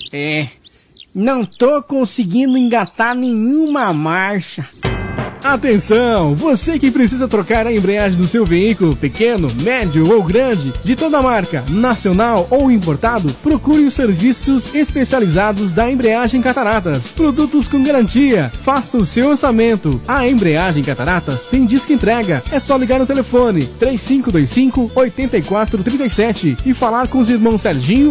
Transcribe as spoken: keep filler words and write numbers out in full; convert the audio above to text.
É, não tô conseguindo engatar nenhuma marcha. Atenção! Você que precisa trocar a embreagem do seu veículo, pequeno, médio ou grande, de toda marca, nacional ou importado, procure os serviços especializados da Embreagem Cataratas. Produtos com garantia. Faça o seu orçamento. A Embreagem Cataratas tem disco entrega. É só ligar no telefone três cinco dois cinco, oito quatro três sete e falar com os irmãos Serginho